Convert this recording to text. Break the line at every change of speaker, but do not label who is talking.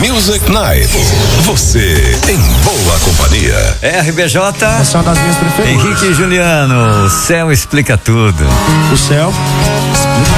Music Night. Você em boa companhia.
RBJ.
Essa é uma das minhas preferidas.
Henrique e Juliano, o céu explica tudo.
O céu explica